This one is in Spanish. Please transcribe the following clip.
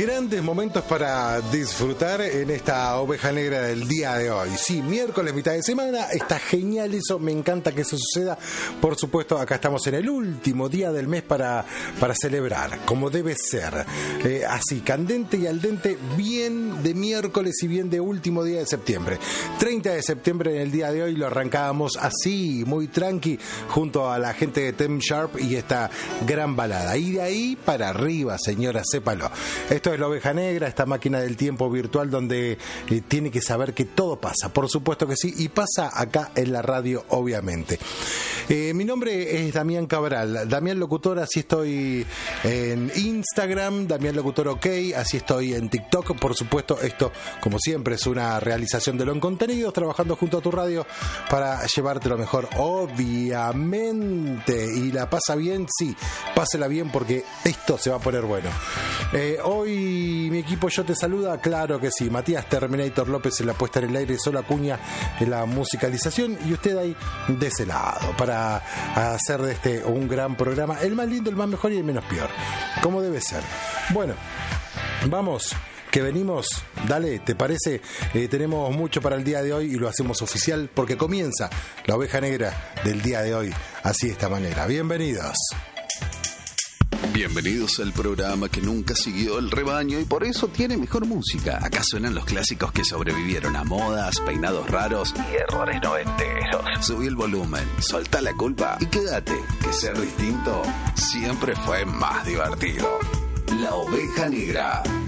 Grandes momentos para disfrutar en esta oveja negra del día de hoy. Sí, miércoles, mitad de semana, está genial eso, me encanta que eso suceda. Por supuesto, acá estamos en el último día del mes para celebrar, como debe ser. Así, candente y al dente, bien de miércoles y bien de último día de septiembre. 30 de septiembre en el día de hoy lo arrancábamos así, muy tranqui, junto a la gente de Tem Sharp y esta gran balada. Y de ahí para arriba, señora, sépalo. Esto es la oveja negra, esta máquina del tiempo virtual donde tiene que saber que todo pasa, por supuesto que sí, y pasa acá en la radio, obviamente. Mi nombre es Damián Cabral, Damián Locutor, así estoy en Instagram, Damián Locutor OK, así estoy en TikTok, por supuesto, esto, como siempre, es una realización de Long Contenidos, trabajando junto a tu radio para llevarte lo mejor, obviamente, y la pasa bien, sí, pásela bien porque esto se va a poner bueno. Hoy mi equipo Yo Te Saluda, claro que sí, Matías Terminator López en la puesta en el aire, Sol Acuña en la musicalización y usted ahí de ese lado para hacer de este un gran programa, el más lindo, el más mejor y el menos peor, como debe ser. Bueno, vamos, que venimos, dale, ¿te parece? Tenemos mucho para el día de hoy y lo hacemos oficial porque comienza la oveja negra del día de hoy, así de esta manera. Bienvenidos. Bienvenidos al programa que nunca siguió el rebaño y por eso tiene mejor música. Acá suenan los clásicos que sobrevivieron a modas, peinados raros y errores noventeros. Subí el volumen, soltá la culpa y quédate, que ser distinto siempre fue más divertido. La oveja negra.